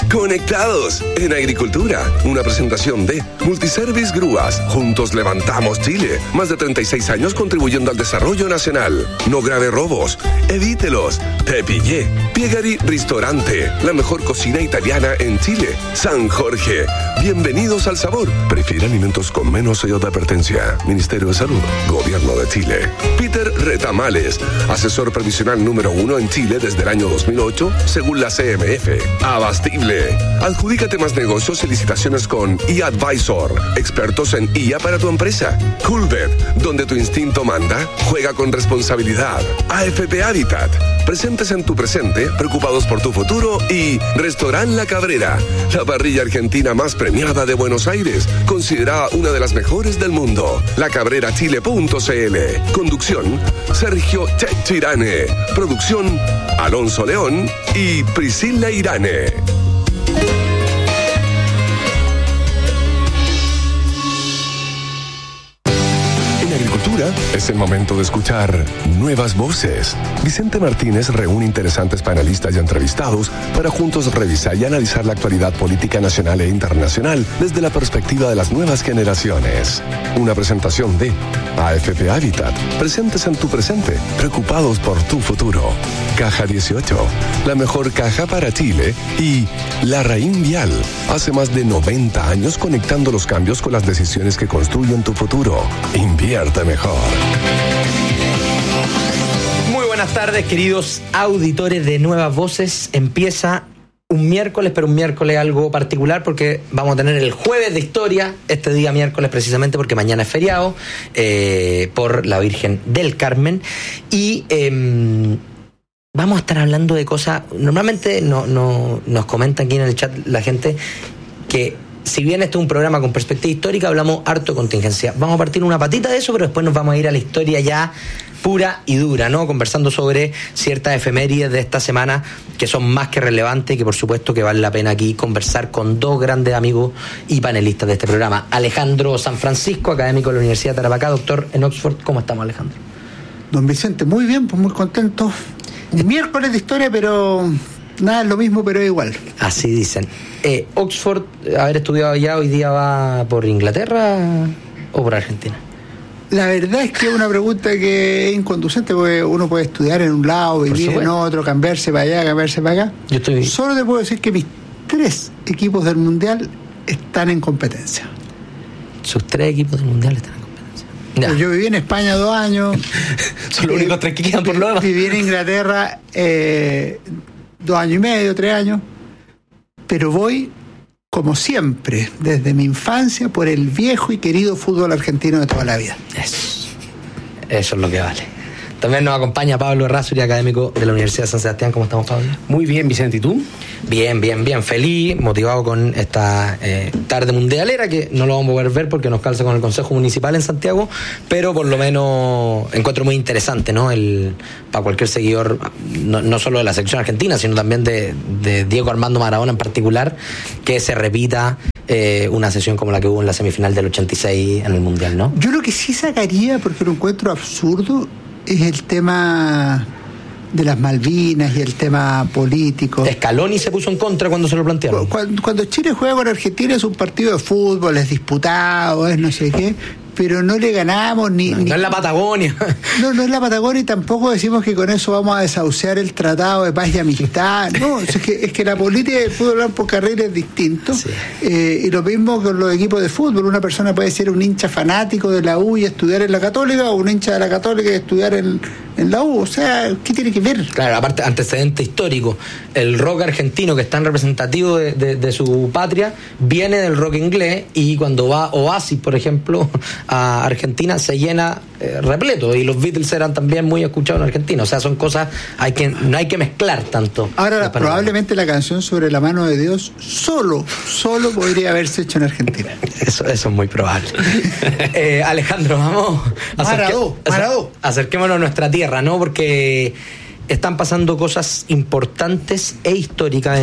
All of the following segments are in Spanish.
Conectados en Agricultura, una presentación de Multiservice Grúas. Juntos levantamos Chile. Más de 36 años contribuyendo al desarrollo nacional. No grave robos, evítelos. Te pillé. Piegari Ristorante, la mejor cocina italiana en Chile. San Jorge, bienvenidos al sabor. Prefiere alimentos con menos sello de advertencia. Ministerio de Salud, Gobierno de Chile. Peter Retamales, asesor previsional número 1 en Chile desde el año 2008, según la CMF. Abastible. Adjudícate más negocios y licitaciones con eAdvisor, expertos en IA para tu empresa. Coolbet, donde tu instinto manda, juega con responsabilidad. AFP Habitat, presentes en tu presente, preocupados por tu futuro. Y Restaurant La Cabrera, la parrilla argentina más premiada de Buenos Aires, considerada una de las mejores del mundo. lacabrerachile.cl. Conducción, Sergio Checho Irane. Producción, Alonso León y Priscila Irane. Es el momento de escuchar nuevas voces. Vicente Martínez reúne interesantes panelistas y entrevistados para juntos revisar y analizar la actualidad política nacional e internacional desde la perspectiva de las nuevas generaciones. Una presentación de AFP Habitat, presentes en tu presente, preocupados por tu futuro. Caja 18, la mejor caja para Chile. Y Larraín Vial, hace más de 90 años conectando los cambios con las decisiones que construyen tu futuro. Invierte mejor. Muy buenas tardes, queridos auditores de Nuevas Voces. Empieza un miércoles, pero un miércoles algo particular porque vamos a tener el jueves de historia, este día miércoles precisamente porque mañana es feriado por la Virgen del Carmen. Y vamos a estar hablando de cosas. Normalmente nos comenta aquí en el chat la gente que, si bien este es un programa con perspectiva histórica, hablamos harto de contingencia. Vamos a partir una patita de eso, pero después nos vamos a ir a la historia ya pura y dura, ¿no? Conversando sobre ciertas efemérides de esta semana que son más que relevantes y que por supuesto que vale la pena aquí conversar con dos grandes amigos y panelistas de este programa. Alejandro San Francisco, académico de la Universidad de Tarapacá, doctor en Oxford. ¿Cómo estamos, Alejandro? Don Vicente, muy bien, pues muy contento. Un miércoles de historia, pero nada es lo mismo, pero es igual. Así dicen. Oxford, haber estudiado allá, hoy día va por Inglaterra o por Argentina. La verdad es que es una pregunta que es inconducente, porque uno puede estudiar en un lado, vivir en otro, cambiarse para allá, cambiarse para acá. Solo te puedo decir que mis 3 equipos del Mundial están en competencia. Sus 3 equipos del Mundial están en competencia. Pues yo viví en España 2 años. Son los únicos 3 que quedan por lo demás. Viví en Inglaterra 2 años y medio, 3 años. Pero voy, como siempre, desde mi infancia, por el viejo y querido fútbol argentino de toda la vida. Eso es lo que vale. También nos acompaña Pablo Errázuriz, académico de la Universidad de San Sebastián. ¿Cómo estamos, Pablo? Muy bien, Vicente. ¿Y tú? Bien. Feliz, motivado con esta tarde mundialera, que no lo vamos a poder ver porque nos calza con el Consejo Municipal en Santiago, pero por lo menos encuentro muy interesante, ¿no? Para cualquier seguidor, no solo de la selección argentina, sino también de Diego Armando Maradona en particular, que se repita una sesión como la que hubo en la semifinal del 86 en el Mundial, ¿no? Yo lo que sí sacaría, porque lo encuentro absurdo, es el tema de las Malvinas y el tema político. Scaloni se puso en contra cuando se lo plantearon. Cuando Chile juega con Argentina es un partido de fútbol, es disputado, es no sé qué, pero no le ganamos ni... No es la Patagonia. No es la Patagonia, y tampoco decimos que con eso vamos a desahuciar el tratado de paz y amistad. No, es que la política del fútbol por carril es distinto. Sí. Y lo mismo con los equipos de fútbol. Una persona puede ser un hincha fanático de la U y estudiar en la Católica, o un hincha de la Católica y estudiar en la U. O sea, ¿qué tiene que ver? Claro, aparte, antecedente histórico. El rock argentino, que es tan representativo de su patria, viene del rock inglés, y cuando va Oasis, por ejemplo, a Argentina, se llena repleto, y los Beatles eran también muy escuchados en Argentina. O sea, son cosas, no hay que mezclar tanto. Ahora, probablemente la canción sobre la mano de Dios solo podría haberse hecho en Argentina. Eso es muy probable. Alejandro, vamos. Acerquémonos a nuestra tierra, ¿no? Porque están pasando cosas importantes e históricas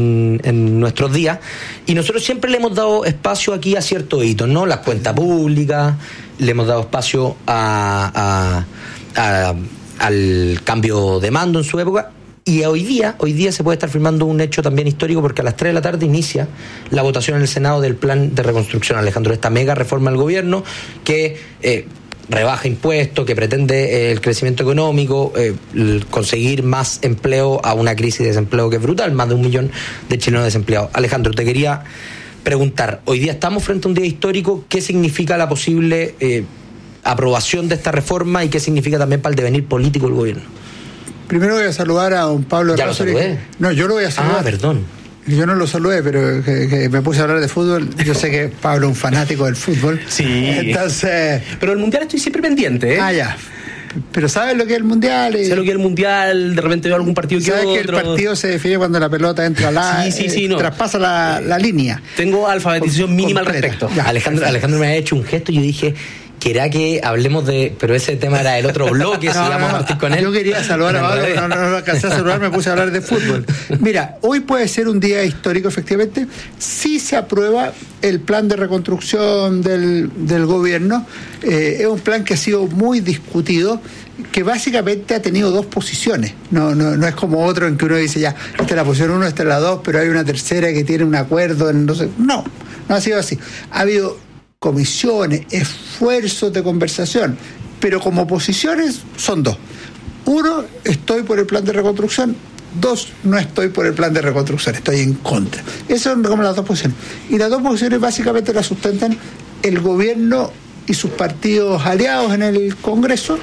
en nuestros días, y nosotros siempre le hemos dado espacio aquí a ciertos hitos, ¿no? Las cuentas públicas, le hemos dado espacio al cambio de mando en su época, Y hoy día se puede estar firmando un hecho también histórico, porque a las 3 de la tarde inicia la votación en el Senado del plan de reconstrucción, Alejandro, esta mega reforma del gobierno que rebaja impuestos, que pretende el crecimiento económico, conseguir más empleo a una crisis de desempleo que es brutal, más de 1 millón de chilenos desempleados. Alejandro, te quería preguntar, hoy día estamos frente a un día histórico, ¿qué significa la posible aprobación de esta reforma y qué significa también para el devenir político del gobierno? Primero voy a saludar a don Pablo. ¿Ya lo saludé? No, yo lo voy a saludar. Perdón. Yo no lo saludé, pero que me puse a hablar de fútbol. Yo sé que Pablo es un fanático del fútbol. Sí. Entonces... Pero el Mundial estoy siempre pendiente, ¿eh? Ya. Pero ¿sabes lo que es el Mundial? Sé lo que es el Mundial, de repente veo algún partido que otro. ¿Sabes que el partido se define cuando la pelota entra traspasa la línea? Tengo alfabetización mínima al respecto. Ya, Alejandro me ha hecho un gesto y yo dije... ¿Querá que hablemos de...? Pero ese tema era el otro bloque, si vamos a partir con él. Yo quería saludar a Pablo, no lo alcancé a saludar, me puse a hablar de fútbol. Mira, hoy puede ser un día histórico, efectivamente, si se aprueba el plan de reconstrucción del gobierno. Es un plan que ha sido muy discutido, que básicamente ha tenido 2 posiciones. No es como otro en que uno dice, ya, esta es la posición 1, esta es la 2, pero hay una tercera que tiene un acuerdo. No ha sido así. Ha habido comisiones, esfuerzos de conversación, pero como posiciones son 2. 1, estoy por el plan de reconstrucción. 2, no estoy por el plan de reconstrucción, estoy en contra. Esas son como las 2 posiciones. Y las 2 posiciones básicamente las sustentan el gobierno y sus partidos aliados en el Congreso,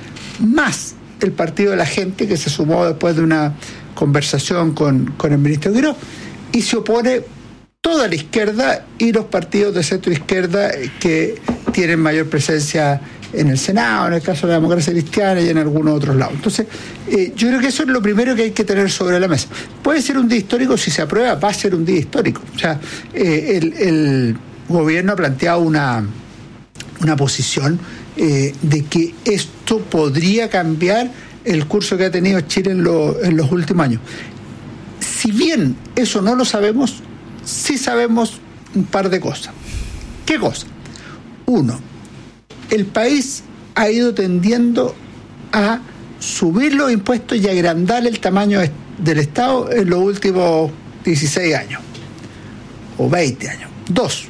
más el Partido de la Gente, que se sumó después de una conversación con el ministro Guiró, y se opone toda la izquierda y los partidos de centro izquierda que tienen mayor presencia en el Senado, en el caso de la Democracia Cristiana y en algunos otros lados. Entonces, yo creo que eso es lo primero que hay que tener sobre la mesa. Puede ser un día histórico, si se aprueba, va a ser un día histórico. O sea, el gobierno ha planteado una posición de que esto podría cambiar el curso que ha tenido Chile en los últimos años. Si bien eso no lo sabemos, sí sabemos un par de cosas. ¿Qué cosa? 1, el país ha ido tendiendo a subir los impuestos y agrandar el tamaño del Estado en los últimos 16 años o 20 años. 2,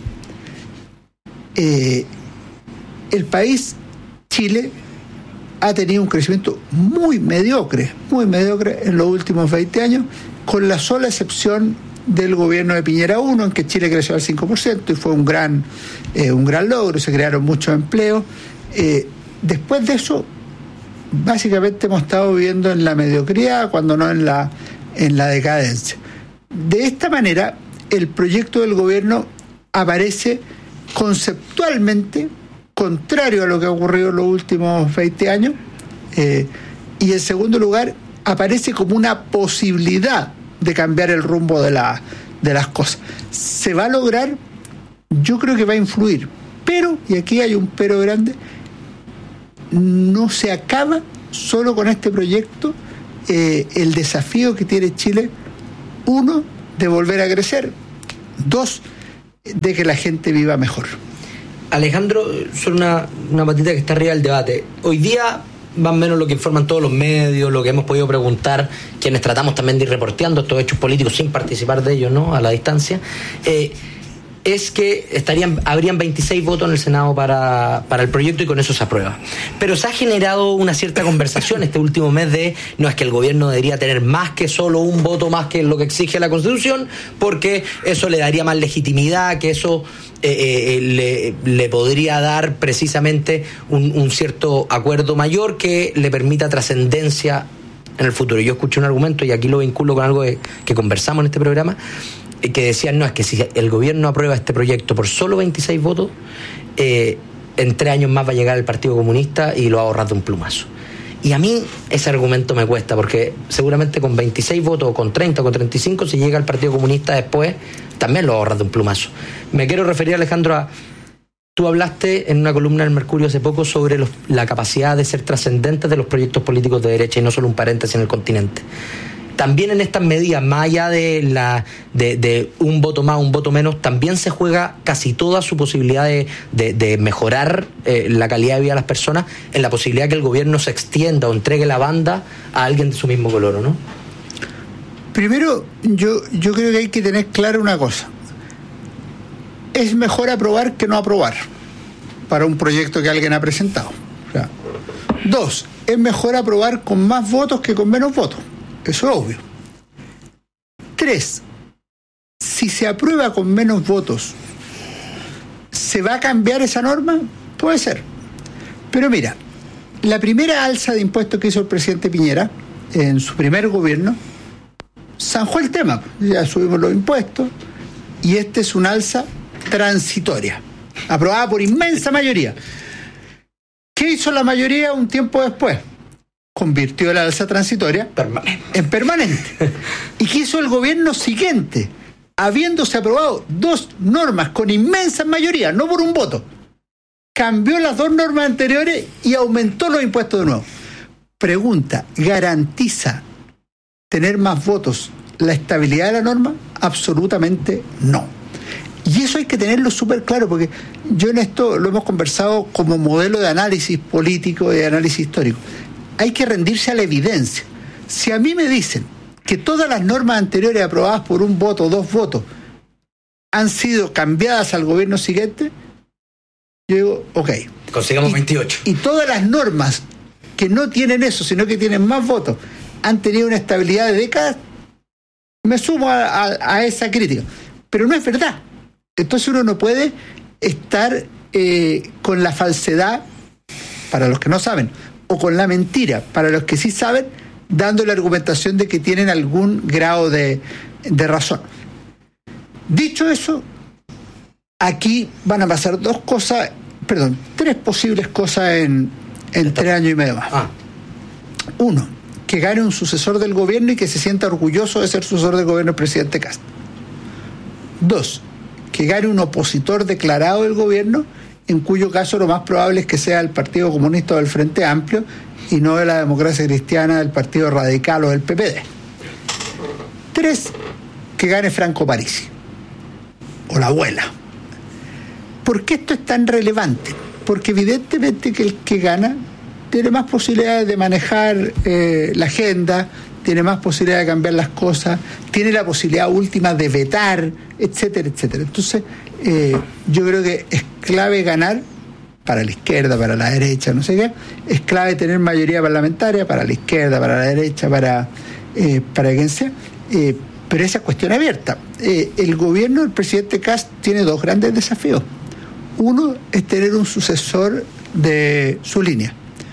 el país, Chile, ha tenido un crecimiento muy mediocre en los últimos 20 años, con la sola excepción del gobierno de Piñera 1, en que Chile creció al 5% y fue un gran logro, se crearon muchos empleos. Después de eso, básicamente hemos estado viviendo en la mediocridad, cuando no en la decadencia. De esta manera, el proyecto del gobierno aparece conceptualmente contrario a lo que ha ocurrido en los últimos 20 años, y en segundo lugar, aparece como una posibilidad de cambiar el rumbo de las cosas. ¿Se va a lograr? Yo creo que va a influir, pero, y aquí hay un pero grande, no se acaba solo con este proyecto el desafío que tiene Chile: 1, de volver a crecer; 2, de que la gente viva mejor. Alejandro, solo una patita que está arriba del debate. Hoy día, más o menos lo que informan todos los medios, lo que hemos podido preguntar, quienes tratamos también de ir reporteando estos hechos políticos sin participar de ellos, ¿no?, a la distancia, es que habrían 26 votos en el Senado para el proyecto, y con eso se aprueba. Pero se ha generado una cierta conversación este último mes no es que el gobierno debería tener más que solo un voto más que lo que exige la Constitución, porque eso le daría más legitimidad, que eso le podría dar precisamente un cierto acuerdo mayor que le permita trascendencia en el futuro. Yo escuché un argumento, y aquí lo vinculo con algo que conversamos en este programa, que decían, no, es que si el gobierno aprueba este proyecto por solo 26 votos, en 3 años más va a llegar el Partido Comunista y lo va a ahorrar de un plumazo. Y a mí ese argumento me cuesta, porque seguramente con 26 votos, o con 30, o con 35, si llega el Partido Comunista después, también lo va a ahorrar de un plumazo. Me quiero referir, Alejandro, tú hablaste en una columna del Mercurio hace poco sobre la capacidad de ser trascendentes de los proyectos políticos de derecha, y no solo un paréntesis en el continente. También en estas medidas, más allá de un voto más, un voto menos, también se juega casi toda su posibilidad de mejorar la calidad de vida de las personas, en la posibilidad que el gobierno se extienda o entregue la banda a alguien de su mismo color, ¿o no? Primero, yo creo que hay que tener clara una cosa. Es mejor aprobar que no aprobar para un proyecto que alguien ha presentado. O sea, 2, es mejor aprobar con más votos que con menos votos. Eso es obvio. 3, si se aprueba con menos votos, ¿se va a cambiar esa norma? Puede ser. Pero mira, la primera alza de impuestos que hizo el presidente Piñera en su primer gobierno zanjó el tema. Ya subimos los impuestos y esta es una alza transitoria, aprobada por inmensa mayoría. ¿Qué hizo la mayoría un tiempo después? Convirtió la alza transitoria en permanente. ¿Y qué hizo el gobierno siguiente? Habiéndose aprobado 2 normas con inmensa mayoría, no por un voto, cambió las 2 normas anteriores y aumentó los impuestos de nuevo. Pregunta, ¿garantiza tener más votos la estabilidad de la norma? Absolutamente no. Y eso hay que tenerlo súper claro, porque yo en esto lo hemos conversado como modelo de análisis político y de análisis histórico. Hay que rendirse a la evidencia. Si a mí me dicen que todas las normas anteriores aprobadas por 1 voto o 2 votos han sido cambiadas al gobierno siguiente, yo digo, ok. Consigamos 28. Y todas las normas que no tienen eso, sino que tienen más votos, han tenido una estabilidad de décadas, me sumo a esa crítica. Pero no es verdad. Entonces uno no puede estar con la falsedad, para los que no saben, o con la mentira, para los que sí saben, dando la argumentación de que tienen algún grado de razón. Dicho eso, aquí van a pasar 3 posibles cosas en 3 años y medio más. 1, que gane un sucesor del gobierno y que se sienta orgulloso de ser sucesor del gobierno el presidente Kast. 2, que gane un opositor declarado del gobierno, en cuyo caso lo más probable es que sea el Partido Comunista o del Frente Amplio y no de la Democracia Cristiana, del Partido Radical o del PPD. 3, que gane Franco Parisi o la abuela. ¿Por qué esto es tan relevante? Porque evidentemente que el que gana tiene más posibilidades de manejar la agenda, tiene más posibilidad de cambiar las cosas, tiene la posibilidad última de vetar, etcétera, etcétera. Entonces, yo creo que es clave ganar para la izquierda, para la derecha, no sé qué. Es clave tener mayoría parlamentaria para la izquierda, para la derecha, para quien sea. Pero esa es cuestión abierta. El gobierno del presidente Kast tiene 2 grandes desafíos. 1 es tener un sucesor de su línea.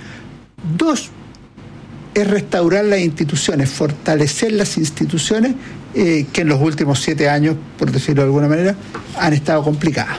2 es restaurar las instituciones, fortalecer las instituciones que en los últimos 7 años, por decirlo de alguna manera, han estado complicadas.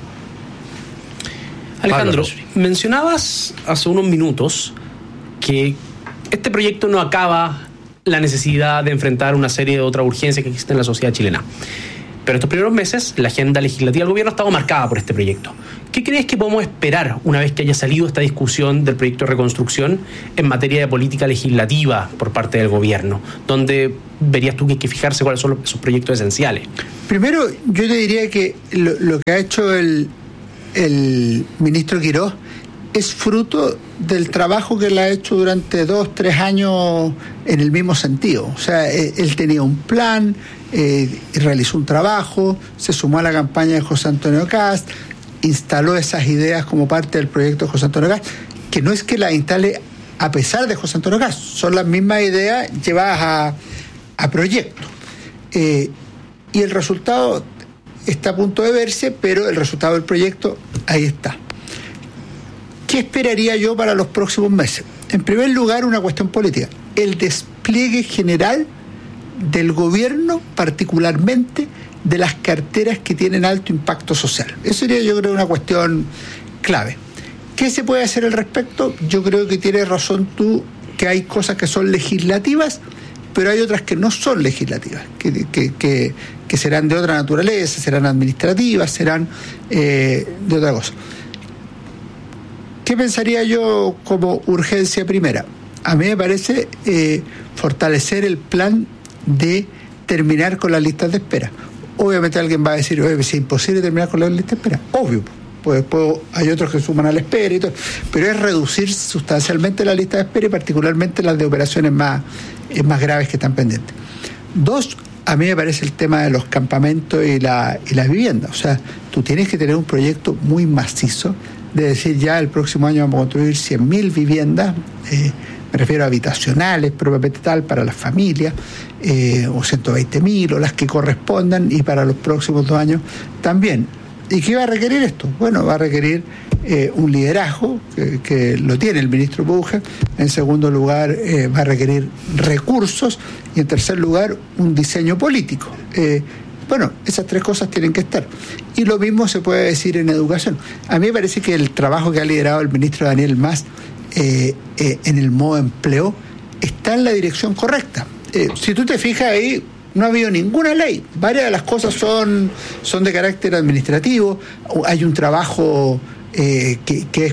Alejandro, mencionabas hace unos minutos que este proyecto no acaba la necesidad de enfrentar una serie de otras urgencias que existen en la sociedad chilena. Pero estos primeros meses, la agenda legislativa del gobierno ha estado marcada por este proyecto. ¿Qué crees que podemos esperar una vez que haya salido esta discusión del proyecto de reconstrucción en materia de política legislativa por parte del gobierno? ¿Dónde verías tú que hay que fijarse cuáles son esos proyectos esenciales? Primero, yo te diría que lo que ha hecho el ministro Quirós es fruto del trabajo que él ha hecho durante 2-3 años en el mismo sentido. O sea, él tenía un plan, realizó un trabajo, se sumó a la campaña de José Antonio Kast, instaló esas ideas como parte del proyecto de José Antonio Kast, que no es que las instale a pesar de José Antonio Kast, son las mismas ideas llevadas a proyecto. Y el resultado está a punto de verse, pero el resultado del proyecto ahí está. ¿Qué esperaría yo para los próximos meses? En primer lugar, una cuestión política. El despliegue general del gobierno, particularmente de las carteras que tienen alto impacto social. Eso sería, yo creo, una cuestión clave. ¿Qué se puede hacer al respecto? Yo creo que tienes razón tú, que hay cosas que son legislativas, pero hay otras que no son legislativas, que serán de otra naturaleza, serán administrativas, serán de otra cosa. ¿Qué pensaría yo como urgencia primera? A mí me parece fortalecer el plan de terminar con las listas de espera. Obviamente alguien va a decir, oye, es imposible terminar con las listas de espera. Obvio, pues después hay otros que suman a la espera y todo, pero es reducir sustancialmente la lista de espera y particularmente las de operaciones más graves que están pendientes. Dos, a mí me parece el tema de los campamentos y la vivienda. O sea, tú tienes que tener un proyecto muy macizo de decir ya el próximo año vamos a construir 100.000 viviendas, me refiero a habitacionales, propiamente tal, para las familias, o 120.000 o las que correspondan, y para los próximos 2 años también. ¿Y qué va a requerir esto? Bueno, va a requerir un liderazgo, que lo tiene el ministro Puja. En segundo lugar, va a requerir recursos. Y en tercer lugar, un diseño político. Bueno, esas 3 cosas tienen que estar. Y lo mismo se puede decir en educación. A mí me parece que el trabajo que ha liderado el ministro Daniel Mas en el modo empleo está en la dirección correcta. Si tú te fijas ahí, no ha habido ninguna ley. Varias de las cosas son de carácter administrativo. Hay un trabajo que es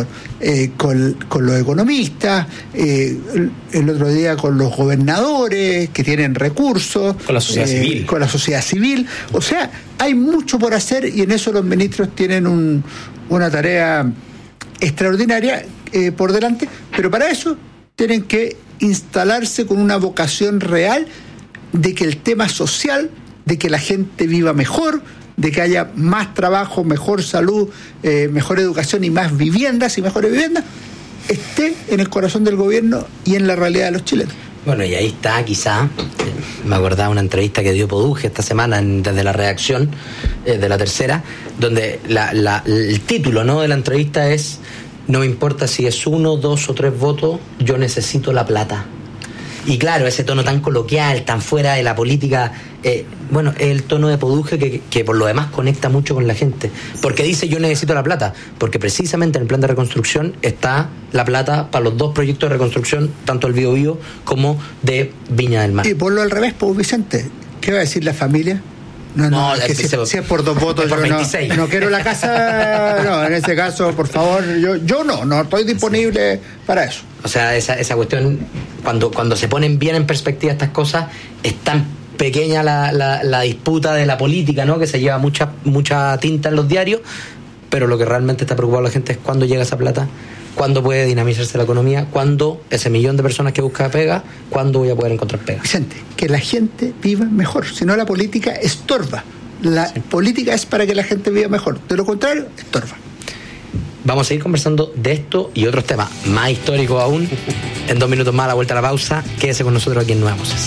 con los economistas, el otro día con los gobernadores que tienen recursos, con la sociedad civil. Con la sociedad civil. O sea, hay mucho por hacer, y en eso los ministros tienen una tarea extraordinaria por delante, pero para eso tienen que instalarse con una vocación real de que el tema social, de que la gente viva mejor, de que haya más trabajo, mejor salud, mejor educación y más viviendas y mejores viviendas, esté en el corazón del gobierno y en la realidad de los chilenos. Bueno, y ahí está, quizá, me acordaba una entrevista que dio Poduje esta semana desde la redacción de La Tercera, donde el título, ¿no?, de la entrevista es: no me importa si es 1, 2 o 3 votos, yo necesito la plata. Y claro, ese tono tan coloquial, tan fuera de la política, bueno, es el tono de Poduje que por lo demás conecta mucho con la gente. Porque dice yo necesito la plata, porque precisamente en el plan de reconstrucción está la plata para los 2 proyectos de reconstrucción, tanto el Biobío como de Viña del Mar. Y por lo al revés, pues Vicente, ¿qué va a decir la familia? No, es que si es por 2 votos, por yo 26. No quiero la casa. No, en ese caso, por favor, yo no estoy disponible para eso. O sea, esa cuestión, cuando se ponen bien en perspectiva estas cosas, es tan pequeña la disputa de la política, ¿no?, que se lleva mucha tinta en los diarios, pero lo que realmente está preocupado a la gente es cuándo llega esa plata, cuándo puede dinamizarse la economía, cuándo ese 1.000.000 de personas que busca pega, cuándo voy a poder encontrar pega. Vicente, que la gente viva mejor, si no la política estorba. La política es para que la gente viva mejor, de lo contrario, estorba. Vamos a seguir conversando de esto y otros temas más históricos aún en 2 minutos más, a la vuelta a la pausa. Quédese con nosotros aquí en Nuevas Voces.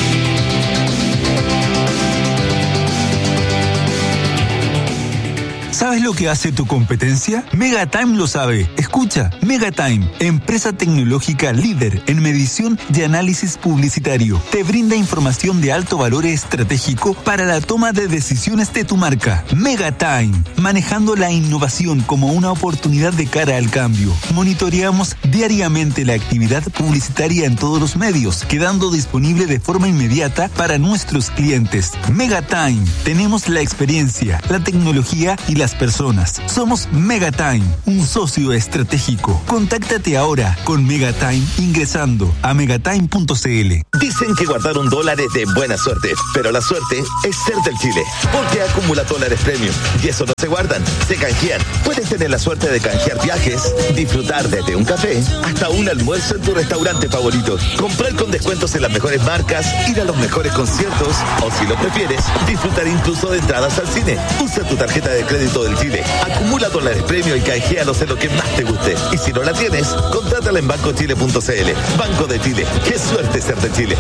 ¿Sabes lo que hace tu competencia? Megatime lo sabe. Escucha, Megatime, empresa tecnológica líder en medición y análisis publicitario, te brinda información de alto valor estratégico para la toma de decisiones de tu marca. Megatime, manejando la innovación como una oportunidad de cara al cambio. Monitoreamos diariamente la actividad publicitaria en todos los medios, quedando disponible de forma inmediata para nuestros clientes. Megatime, tenemos la experiencia, la tecnología y las personas. Somos Megatime, un socio estratégico. Contáctate ahora con Megatime ingresando a megatime.cl. Dicen que guardaron dólares de buena suerte, pero la suerte es ser del Chile, porque acumula dólares premium y eso no se guardan, se canjean. Puedes tener la suerte de canjear viajes, disfrutar desde un café hasta un almuerzo en tu restaurante favorito, comprar con descuentos en las mejores marcas, ir a los mejores conciertos o, si lo prefieres, disfrutar incluso de entradas al cine. Usa tu tarjeta de crédito del Chile, acumula dólares premio y canjealos en lo que más te guste. Y si no la tienes, contrátala en bancochile.cl. Banco de Chile, qué suerte ser de Chile.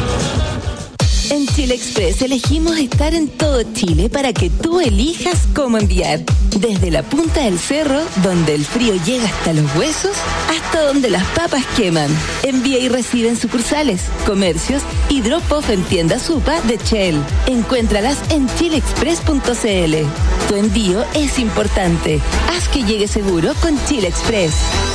En Chile Express elegimos estar en todo Chile para que tú elijas cómo enviar. Desde la punta del cerro, donde el frío llega hasta los huesos, hasta donde las papas queman. Envía y recibe en sucursales, comercios y drop-off en tiendas UPA de Shell. Encuéntralas en chileexpress.cl. Tu envío es importante. Haz que llegue seguro con Chile Express.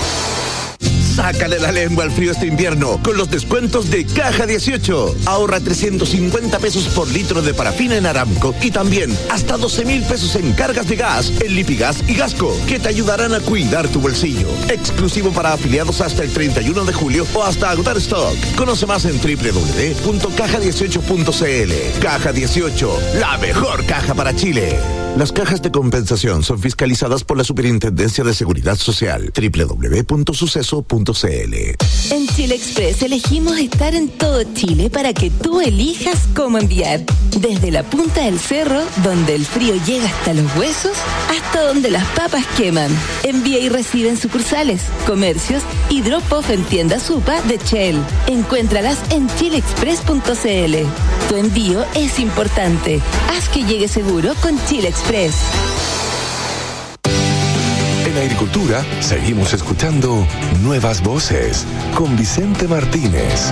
Sácale la lengua al frío este invierno con los descuentos de Caja 18. Ahorra 350 pesos por litro de parafina en Aramco y también hasta 12,000 pesos en cargas de gas en Lipigas y Gasco, que te ayudarán a cuidar tu bolsillo. Exclusivo para afiliados hasta el 31 de julio o hasta agotar stock. Conoce más en www.caja18.cl. Caja 18, la mejor caja para Chile. Las cajas de compensación son fiscalizadas por la Superintendencia de Seguridad Social. www.suceso.cl. En Chile Express elegimos estar en todo Chile para que tú elijas cómo enviar. Desde la punta del cerro, donde el frío llega hasta los huesos, hasta donde las papas queman. Envía y recibe en sucursales, comercios y drop-off en tiendas Supa de Shell. Encuéntralas en chileexpress.cl. Tu envío es importante. Haz que llegue seguro con Chile Express. En Agricultura seguimos escuchando Nuevas Voces con Vicente Martínez.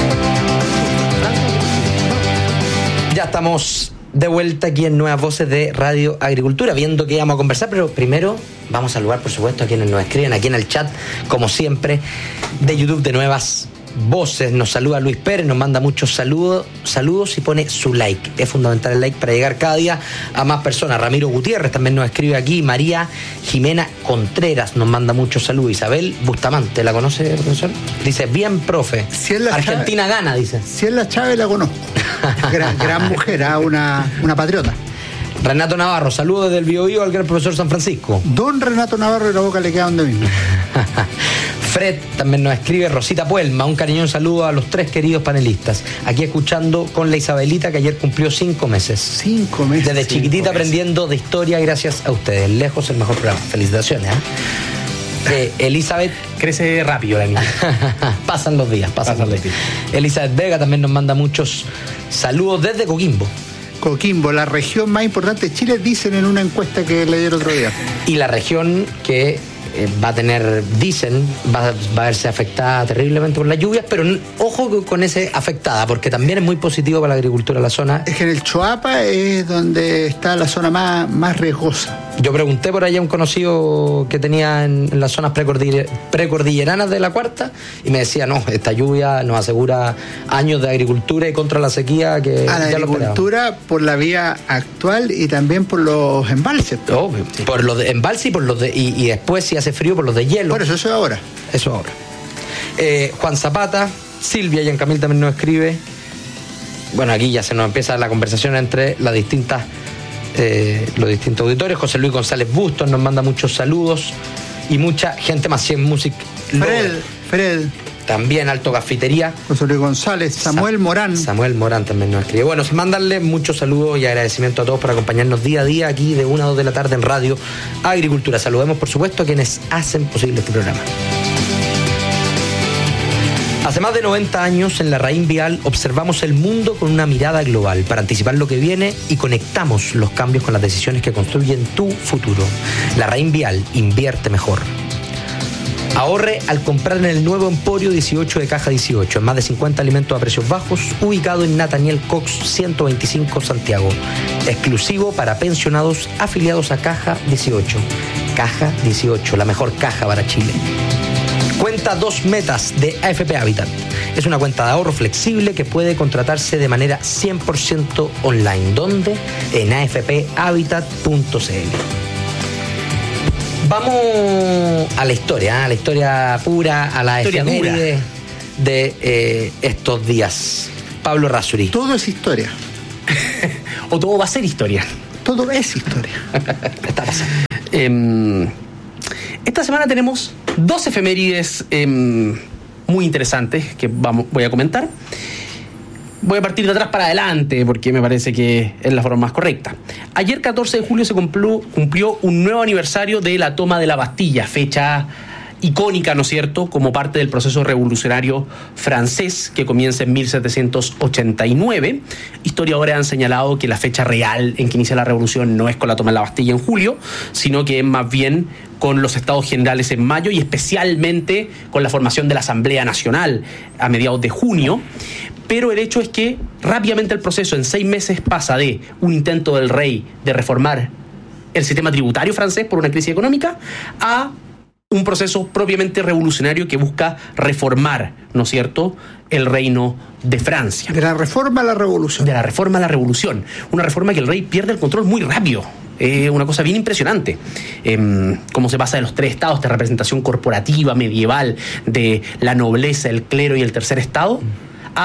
Ya estamos de vuelta aquí en Nuevas Voces de Radio Agricultura, viendo que íbamos a conversar, pero primero vamos a saludar, por supuesto, a quienes nos escriben aquí en el chat, como siempre, de YouTube de Nuevas Voces. Nos saluda Luis Pérez, nos manda muchos saludos y pone su like. Es fundamental el like para llegar cada día a más personas. Ramiro Gutiérrez también nos escribe aquí. María Jimena Contreras nos manda muchos saludos. Isabel Bustamante, ¿la conoce, profesor? Dice, bien, profe. Si es la Argentina Chávez, gana, dice. Si es la Chávez, la conozco. Gran mujer, una patriota. Renato Navarro, saludos desde el Biobío al gran profesor San Francisco. Don Renato Navarro, y la boca le queda donde mismo. Fred también nos escribe. Rosita Puelma, un cariñoso saludo a los 3 queridos panelistas. Aquí escuchando con la Isabelita, que ayer cumplió 5 meses. 5 meses. Desde chiquitita aprendiendo de historia gracias a ustedes. Lejos el mejor programa. Felicitaciones. Elizabeth. Crece rápido la niña. Pasan los días. Elizabeth Vega también nos manda muchos saludos desde Coquimbo. Coquimbo, la región más importante de Chile, dicen en una encuesta que leí el otro día. Y la región que va a tener, dicen, va a verse afectada terriblemente por las lluvias, pero ojo con ese afectada, porque también es muy positivo para la agricultura de la zona. Es que en el Choapa es donde está la zona más riesgosa. Yo pregunté por allá a un conocido que tenía en las zonas precordilleranas de la Cuarta y me decía, no, esta lluvia nos asegura años de agricultura y contra la sequía que a la ya agricultura por la vía actual y también por los embalses. Obvio, sí. Por los de embalse y por los y después si hace frío por los de hielo. Por eso es ahora. Eso ahora. Juan Zapata, Silvia Yancamil también nos escribe. Bueno, aquí ya se nos empieza la conversación entre las distintas los distintos auditores. José Luis González Bustos nos manda muchos saludos y mucha gente más. 100 Music Fred también Alto Cafetería. José Luis González, Samuel Morán también nos escribe. Bueno, mandarle muchos saludos y agradecimiento a todos por acompañarnos día a día aquí de 1 a 2 de la tarde en Radio Agricultura. Saludemos por supuesto a quienes hacen posible este programa. Hace más de 90 años en la Raín Vial observamos el mundo con una mirada global para anticipar lo que viene y conectamos los cambios con las decisiones que construyen tu futuro. La Raín Vial, invierte mejor. Ahorre al comprar en el nuevo Emporio 18 de Caja 18, en más de 50 alimentos a precios bajos, ubicado en Nathaniel Cox 125 Santiago. Exclusivo para pensionados afiliados a Caja 18. Caja 18, la mejor caja para Chile. Cuenta 2 metas de AFP Habitat. Es una cuenta de ahorro flexible que puede contratarse de manera 100% online. ¿Dónde? En afphabitat.cl. Vamos a la historia pura, a la efeméride de estos días. Pablo Errázuriz. Todo es historia. O todo va a ser historia. Todo es historia. Está pasando. Esta semana tenemos 2 efemérides muy interesantes que voy a comentar. Voy a partir de atrás para adelante porque me parece que es la forma más correcta. Ayer, 14 de julio, se cumplió un nuevo aniversario de la toma de la Bastilla, fecha icónica, ¿no es cierto?, como parte del proceso revolucionario francés que comienza en 1789. Historiadores han señalado que la fecha real en que inicia la revolución no es con la toma de la Bastilla en julio, sino que es más bien con los Estados Generales en mayo y especialmente con la formación de la Asamblea Nacional a mediados de junio. Pero el hecho es que rápidamente el proceso en 6 meses pasa de un intento del rey de reformar el sistema tributario francés por una crisis económica a un proceso propiamente revolucionario que busca reformar, ¿no es cierto?, el reino de Francia. De la reforma a la revolución. De la reforma a la revolución. Una reforma que el rey pierde el control muy rápido. Una cosa bien impresionante. Cómo se pasa de los 3 estados de representación corporativa medieval de la nobleza, el clero y el tercer estado a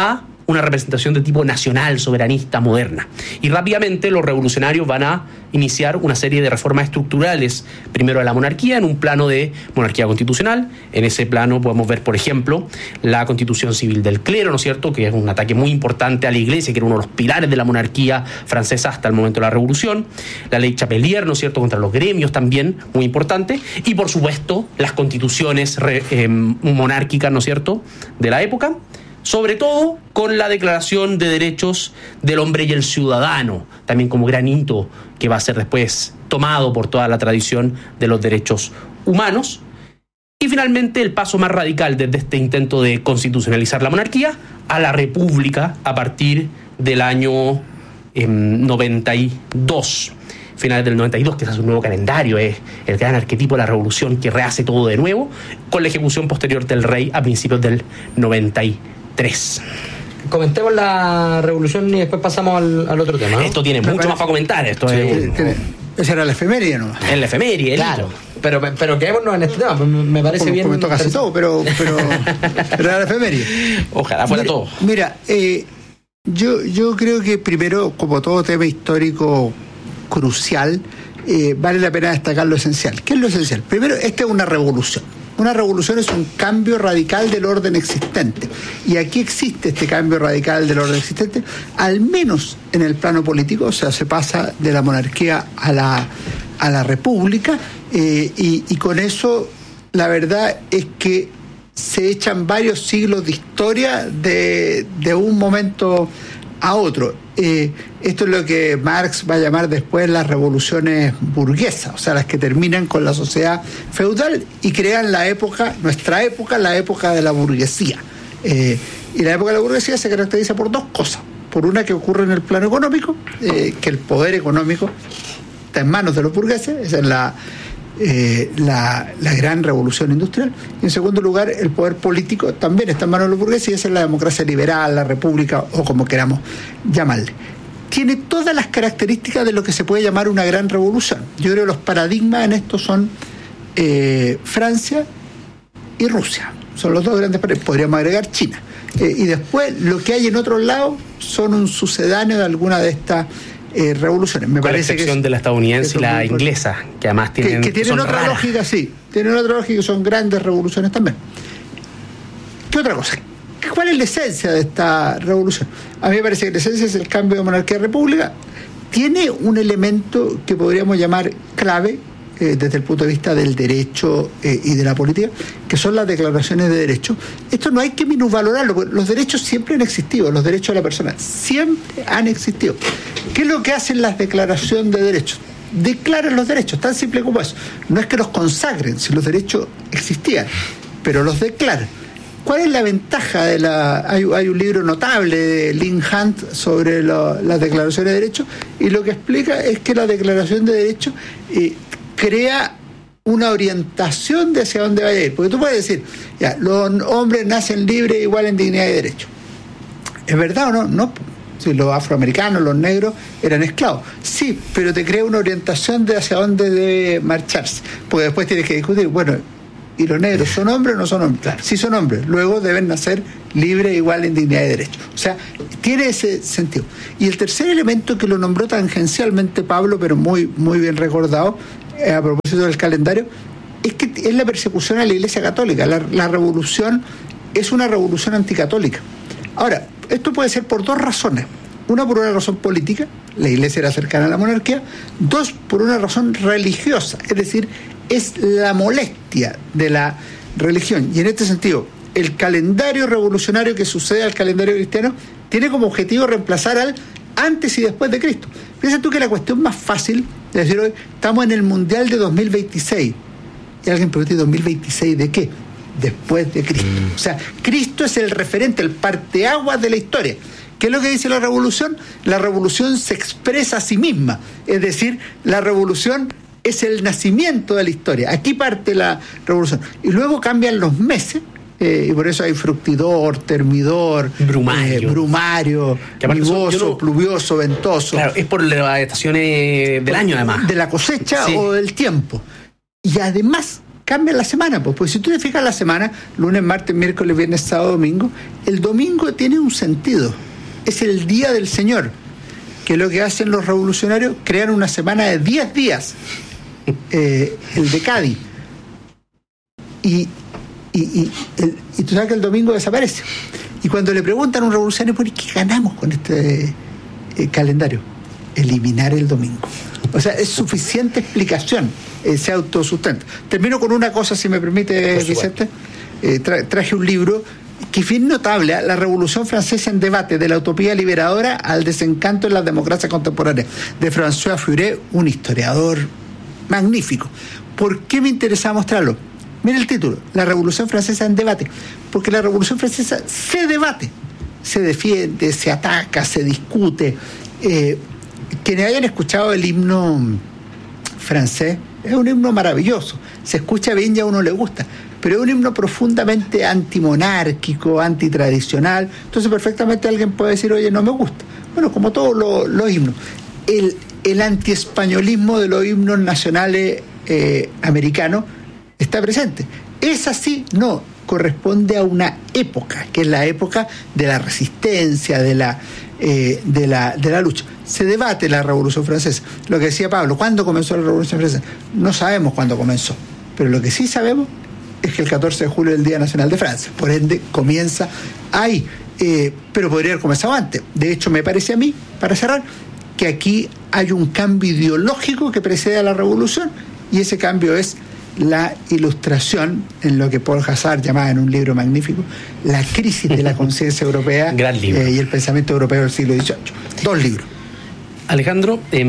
una representación de tipo nacional, soberanista, moderna. Y rápidamente los revolucionarios van a iniciar una serie de reformas estructurales, primero a la monarquía, en un plano de monarquía constitucional. En ese plano podemos ver, por ejemplo, la constitución civil del clero, ¿no es cierto?, que es un ataque muy importante a la iglesia, que era uno de los pilares de la monarquía francesa hasta el momento de la revolución. La ley Chapelier, ¿no es cierto?, contra los gremios también, muy importante. Y por supuesto, las constituciones monárquicas, ¿no es cierto?, de la época, sobre todo con la Declaración de Derechos del Hombre y el Ciudadano, también como gran hito que va a ser después tomado por toda la tradición de los derechos humanos. Y finalmente el paso más radical desde este intento de constitucionalizar la monarquía a la república a partir del año 92. Finales del 92, que se hace un nuevo calendario, es el gran arquetipo de la revolución que rehace todo de nuevo, con la ejecución posterior del rey a principios del 93. Comentemos la revolución y después pasamos al otro tema, ¿no? Esto tiene mucho más para comentar. Esto es... Esa era la efeméride, ¿no? Es la efeméride, claro. Pero quedémonos en este tema, me parece bien. Comentó casi todo, pero era la efeméride. Ojalá fuera todo. Mira, yo creo que primero, como todo tema histórico crucial, vale la pena destacar lo esencial. ¿Qué es lo esencial? Primero, esta es una revolución. Una revolución es un cambio radical del orden existente. Y aquí existe este cambio radical del orden existente, al menos en el plano político, o sea, se pasa de la monarquía a la república, y con eso la verdad es que se echan varios siglos de historia de un momento a otro. Esto es lo que Marx va a llamar después las revoluciones burguesas, o sea, las que terminan con la sociedad feudal y crean la época de la burguesía. Y la época de la burguesía se caracteriza por dos cosas. Por una, que ocurre en el plano económico, que el poder económico está en manos de los burgueses, esa es la gran revolución industrial. Y en segundo lugar, el poder político también está en manos de los burgueses, y esa es la democracia liberal, la república, o como queramos llamarle. Tiene todas las características de lo que se puede llamar una gran revolución. Yo creo que los paradigmas en esto son Francia y Rusia. Son los dos grandes paradigmas. Podríamos agregar China. Y después lo que hay en otros lados son un sucedáneo de alguna de estas revoluciones. Me parece, la excepción de la estadounidense y la inglesa, que además tienen otra raras. Lógica, sí. Tienen otra lógica, son grandes revoluciones también. ¿Qué otra cosa? ¿Cuál es la esencia de esta revolución? A mí me parece que la esencia es el cambio de monarquía a república. Tiene un elemento que podríamos llamar clave desde el punto de vista del derecho y de la política, que son las declaraciones de derechos. Esto no hay que minusvalorarlo, porque los derechos siempre han existido, los derechos de la persona siempre han existido. ¿Qué es lo que hacen las declaraciones de derechos? Declaran los derechos, tan simple como eso. No es que los consagren, si los derechos existían, pero los declaran. ¿Cuál es la ventaja de hay un libro notable de Lynn Hunt sobre las declaraciones de derechos, y lo que explica es que la declaración de derechos crea una orientación de hacia dónde va a ir. Porque tú puedes decir, ya, los hombres nacen libres, igual en dignidad y derecho. ¿Es verdad o no? No. Si los afroamericanos, los negros, eran esclavos. Sí, pero te crea una orientación de hacia dónde debe marcharse. Porque después tienes que discutir, bueno, ¿y los negros son hombres o no son hombres? Claro. Sí son hombres, luego deben nacer libres, igual en dignidad y derecho. O sea, tiene ese sentido. Y el tercer elemento, que lo nombró tangencialmente Pablo, pero muy, muy bien recordado, a propósito del calendario, es que es la persecución a la Iglesia Católica. La revolución es una revolución anticatólica. Ahora, esto puede ser por dos razones. Una, por una razón política, la Iglesia era cercana a la monarquía. Dos, por una razón religiosa, es decir, es la molestia de la religión. Y en este sentido, el calendario revolucionario que sucede al calendario cristiano tiene como objetivo reemplazar al antes y después de Cristo. Piensa tú que la cuestión más fácil de decir hoy, estamos en el Mundial de 2026. Y alguien pregunta, ¿2026 de qué? Después de Cristo. O sea, Cristo es el referente, el parteaguas de la historia. ¿Qué es lo que dice la revolución? La revolución se expresa a sí misma. Es decir, la revolución es el nacimiento de la historia. Aquí parte la revolución. Y luego cambian los meses, y por eso hay fructidor, termidor, brumario, nuboso, pluvioso, ventoso. Claro, es por las estaciones del año, además. De la cosecha, sí, o del tiempo. Y además cambian la semana, pues si tú te fijas la semana, lunes, martes, miércoles, viernes, sábado, domingo, el domingo tiene un sentido, es el día del Señor, que lo que hacen los revolucionarios, crean una semana de 10 días, el de Cádiz, y tú sabes que el domingo desaparece, y cuando le preguntan a un revolucionario, ¿por qué ganamos con este calendario? Eliminar el domingo. O sea, es suficiente explicación, se autosustenta. Termino con una cosa, si me permite, Vicente. Traje un libro que es bien notable, La Revolución Francesa en debate, de la utopía liberadora al desencanto en las democracias contemporáneas, de François Furet, un historiador magnífico. ¿Por qué me interesa mostrarlo? Mira el título, La Revolución Francesa en debate, porque la Revolución Francesa se debate, se defiende, se ataca, se discute. Quienes hayan escuchado el himno francés, es un himno maravilloso, se escucha bien y a uno le gusta, pero es un himno profundamente antimonárquico, antitradicional. Entonces perfectamente alguien puede decir, oye, no me gusta. Bueno, como todos los himnos. El antiespañolismo de los himnos nacionales americanos está presente. Es así, no, corresponde a una época, que es la época de la resistencia, de la lucha. Se debate la Revolución Francesa. Lo que decía Pablo, ¿cuándo comenzó la Revolución Francesa? No sabemos cuándo comenzó, pero lo que sí sabemos es que el 14 de julio es el Día Nacional de Francia, por ende comienza ahí, pero podría haber comenzado antes. De hecho, me parece a mí, para cerrar, que aquí hay un cambio ideológico que precede a la revolución, y ese cambio es la ilustración, en lo que Paul Hazard llamaba en un libro magnífico, la crisis de la conciencia europea. Gran libro. Y el pensamiento europeo del siglo XVIII. 2 libros. Alejandro, es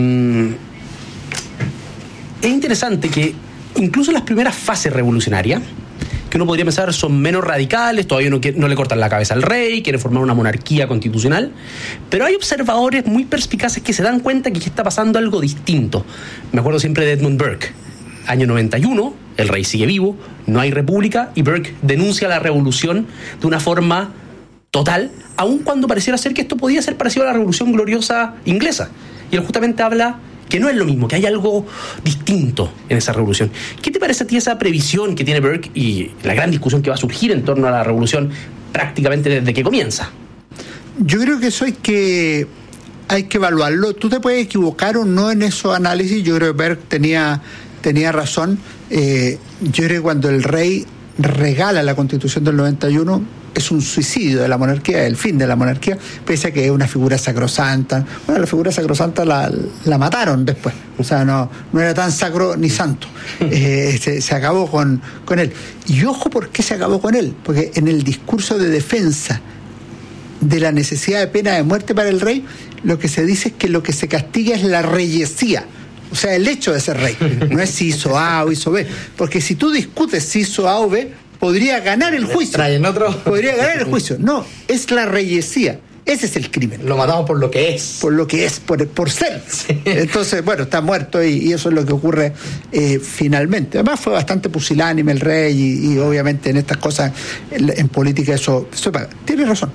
interesante que incluso las primeras fases revolucionarias, que uno podría pensar son menos radicales, todavía no le cortan la cabeza al rey, quieren formar una monarquía constitucional, pero hay observadores muy perspicaces que se dan cuenta que está pasando algo distinto. Me acuerdo siempre de Edmund Burke. Año 91, el rey sigue vivo, no hay república, y Burke denuncia la revolución de una forma total, aun cuando pareciera ser que esto podía ser parecido a la Revolución Gloriosa inglesa. Y él justamente habla que no es lo mismo, que hay algo distinto en esa revolución. ¿Qué te parece a ti esa previsión que tiene Burke y la gran discusión que va a surgir en torno a la revolución prácticamente desde que comienza? Yo creo que eso hay que evaluarlo. Tú te puedes equivocar o no en esos análisis. Yo creo que Burke tenía razón. Yo creo que cuando el rey regala la Constitución del 91 es un suicidio de la monarquía, el fin de la monarquía, pese a que es una figura sacrosanta. Bueno, la figura sacrosanta la mataron después, o sea, no era tan sacro ni santo. Se acabó con él. Y ojo, ¿por qué se acabó con él? Porque en el discurso de defensa de la necesidad de pena de muerte para el rey, lo que se dice es que lo que se castiga es la reyesía. O sea, el hecho de ser rey, no es si hizo A o hizo B, porque si tú discutes si hizo A o B, podría ganar el juicio. Podría ganar el juicio. No, es la reyesía. Ese es el crimen. Lo matamos por lo que es. Por lo que es, por ser. Sí. Entonces, bueno, está muerto y eso es lo que ocurre finalmente. Además fue bastante pusilánime el rey y obviamente en estas cosas, en política eso paga. Tienes razón.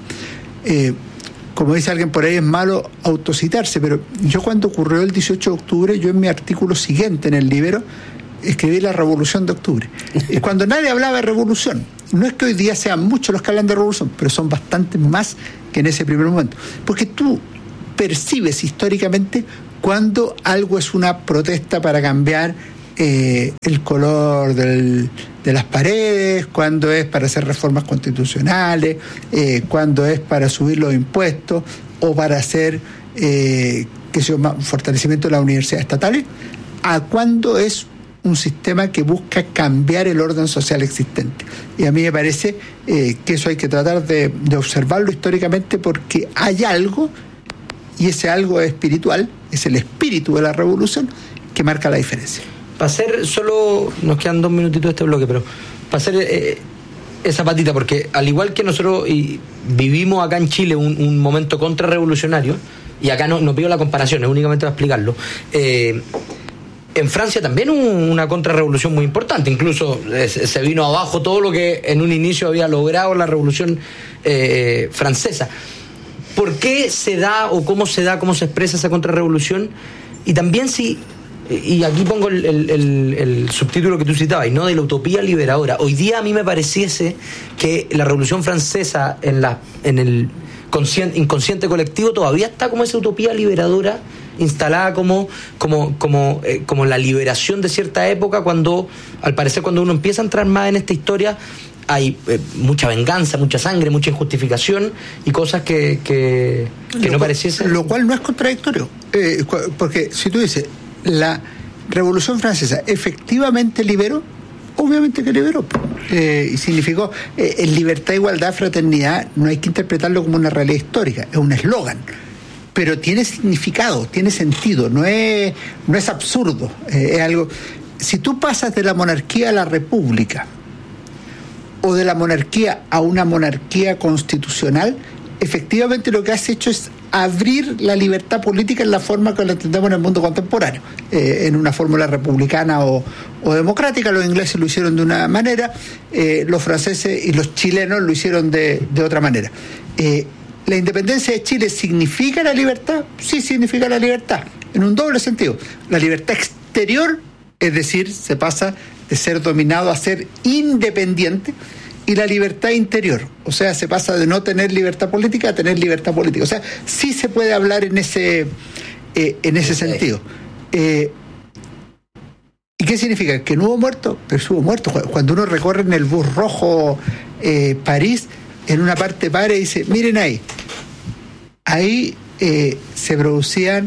Como dice alguien por ahí, es malo autocitarse, pero yo cuando ocurrió el 18 de octubre, yo en mi artículo siguiente en el Libero, escribí la Revolución de Octubre. Y cuando nadie hablaba de revolución, no es que hoy día sean muchos los que hablan de revolución, pero son bastantes más que en ese primer momento. Porque tú percibes históricamente cuando algo es una protesta para cambiar el color de las paredes, cuando es para hacer reformas constitucionales, cuando es para subir los impuestos o para hacer fortalecimiento de las universidades estatales, a cuando es un sistema que busca cambiar el orden social existente. Y a mí me parece que eso hay que tratar de observarlo históricamente, porque hay algo, y ese algo es espiritual, es el espíritu de la revolución que marca la diferencia. Para hacer, solo nos quedan 2 minutitos de este bloque, pero para hacer esa patita, porque al igual que nosotros vivimos acá en Chile un momento contrarrevolucionario, y acá no pido la comparación, es únicamente para explicarlo, en Francia también hubo una contrarrevolución muy importante, incluso se vino abajo todo lo que en un inicio había logrado la revolución francesa. ¿Por qué se da o cómo se expresa esa contrarrevolución? Y también si y aquí pongo el subtítulo que tú citabas, ¿no? De la utopía liberadora. Hoy día a mí me pareciese que la Revolución Francesa en el inconsciente colectivo todavía está como esa utopía liberadora instalada como la liberación de cierta época, cuando al parecer cuando uno empieza a entrar más en esta historia hay mucha venganza, mucha sangre, mucha injustificación y cosas que no pareciesen. Lo cual no es contradictorio, porque si tú dices la Revolución Francesa efectivamente liberó, obviamente que liberó, y significó en libertad, igualdad, fraternidad. No hay que interpretarlo como una realidad histórica, es un eslogan, pero tiene significado, tiene sentido, no es absurdo, es algo. Si tú pasas de la monarquía a la república o de la monarquía a una monarquía constitucional, efectivamente lo que has hecho es abrir la libertad política en la forma que la entendemos en el mundo contemporáneo, en una fórmula republicana o democrática. Los ingleses lo hicieron de una manera, los franceses y los chilenos lo hicieron de otra manera. ¿La independencia de Chile significa la libertad? Sí, significa la libertad, en un doble sentido. La libertad exterior, es decir, se pasa de ser dominado a ser independiente, y la libertad interior, o sea, se pasa de no tener libertad política a tener libertad política. O sea, sí se puede hablar en ese sentido. ¿Y qué significa? Que no hubo muertos, pero hubo muertos. Cuando uno recorre en el bus rojo París, en una parte para y dice, miren ahí se producían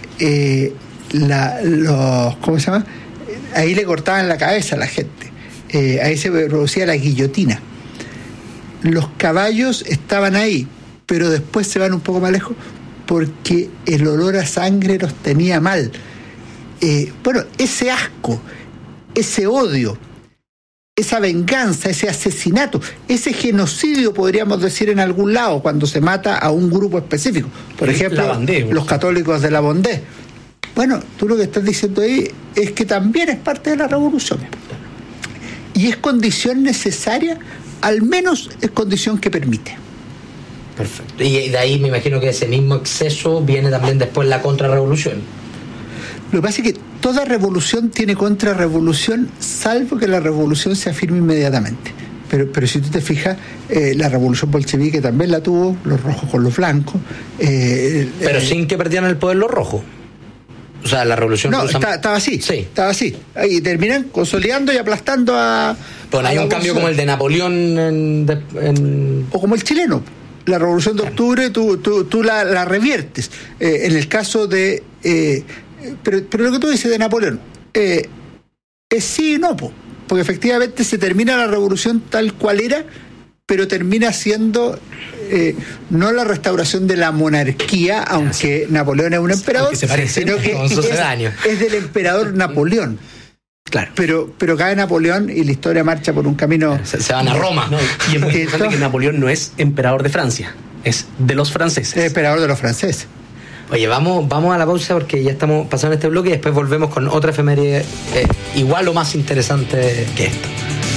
¿cómo se llama? Ahí le cortaban la cabeza a la gente. Ahí se producía la guillotina. Los caballos estaban ahí, pero después se van un poco más lejos porque el olor a sangre los tenía mal. Ese asco, ese odio, esa venganza, ese asesinato, ese genocidio, podríamos decir en algún lado, cuando se mata a un grupo específico. Por ejemplo, los católicos de la Vendée. Bueno, tú lo que estás diciendo ahí es que también es parte de la revolución. Y es condición necesaria, al menos es condición que permite. Perfecto. Y de ahí me imagino que ese mismo exceso viene también después la contrarrevolución. Lo que pasa es que toda revolución tiene contrarrevolución, salvo que la revolución se afirme inmediatamente. Pero si tú te fijas, la revolución bolchevique también la tuvo, los rojos con los blancos. Pero sin que perdieran el poder los rojos. O sea, la revolución rusa... estaba así. Sí. Estaba así. Y terminan consolidando y aplastando a... Bueno, hay un cambio como el de Napoleón o como el chileno. La revolución de octubre tú la reviertes. En el caso de... pero lo que tú dices de Napoleón es sí y no, porque efectivamente se termina la revolución tal cual era, pero termina siendo no la restauración de la monarquía, aunque Napoleón es un emperador, sino que es del emperador Napoleón. Claro. Pero cae Napoleón y la historia marcha por un camino. Se van a Roma. No, y es muy interesante que Napoleón no es emperador de Francia, es de los franceses. Es emperador de los franceses. Oye, vamos a la pausa porque ya estamos pasando este bloque y después volvemos con otra efeméride igual o más interesante que esta.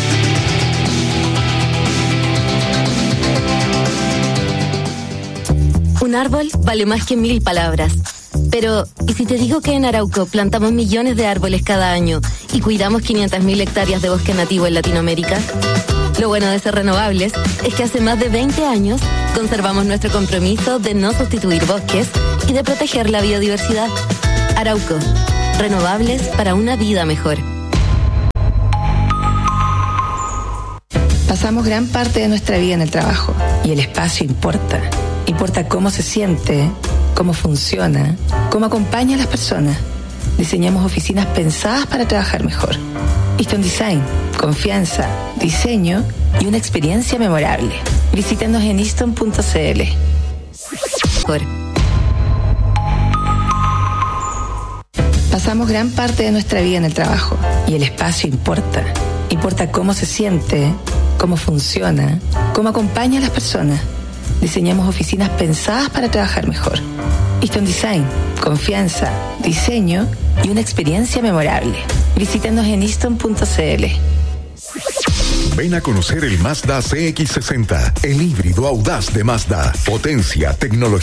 Un árbol vale más que 1000 palabras. Pero, ¿y si te digo que en Arauco plantamos millones de árboles cada año y cuidamos 500.000 hectáreas de bosque nativo en Latinoamérica? Lo bueno de ser renovables es que hace más de 20 años conservamos nuestro compromiso de no sustituir bosques y de proteger la biodiversidad. Arauco, renovables para una vida mejor. Pasamos gran parte de nuestra vida en el trabajo y el espacio importa. Importa cómo se siente, cómo funciona, cómo acompaña a las personas. Diseñamos oficinas pensadas para trabajar mejor. Easton Design, confianza, diseño y una experiencia memorable. Visítanos en easton.cl. Pasamos gran parte de nuestra vida en el trabajo y el espacio importa. Importa cómo se siente, cómo funciona, cómo acompaña a las personas. Diseñamos oficinas pensadas para trabajar mejor. Easton Design, confianza, diseño y una experiencia memorable. Visítanos en easton.cl. Ven a conocer el Mazda CX-60, el híbrido audaz de Mazda. Potencia, tecnología